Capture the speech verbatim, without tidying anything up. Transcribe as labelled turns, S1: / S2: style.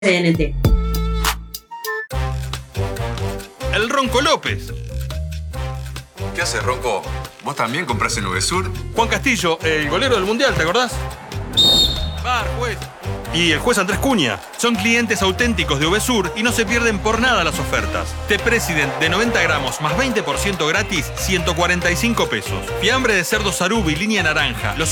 S1: D N T.
S2: El Ronco López.
S3: ¿Qué haces, Ronco? ¿Vos también compras en Uvesur?
S2: Juan Castillo, el golero del Mundial, ¿te acordás? Bar, juez. Y el juez Andrés Cuña. Son clientes auténticos de Uvesur y no se pierden por nada las ofertas. Té President de noventa gramos más veinte por ciento gratis, ciento cuarenta y cinco pesos. Fiambre de cerdo Sarubi, línea naranja. Los